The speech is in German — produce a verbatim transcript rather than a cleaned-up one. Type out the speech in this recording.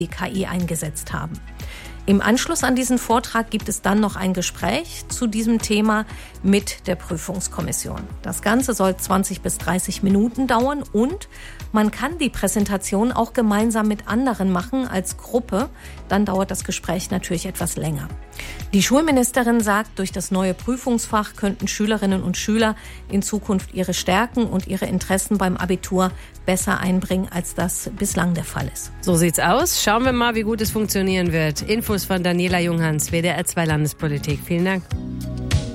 die K I eingesetzt haben. Im Anschluss an diesen Vortrag gibt es dann noch ein Gespräch zu diesem Thema mit der Prüfungskommission. Das Ganze soll zwanzig bis dreißig Minuten dauern und man kann die Präsentation auch gemeinsam mit anderen machen als Gruppe. Dann dauert das Gespräch natürlich etwas länger. Die Schulministerin sagt, durch das neue Prüfungsfach könnten Schülerinnen und Schüler in Zukunft ihre Stärken und ihre Interessen beim Abitur besser einbringen, als das bislang der Fall ist. So sieht's aus. Schauen wir mal, wie gut es funktionieren wird. Infos von Daniela Junghans, W D R zwei Landespolitik. Vielen Dank.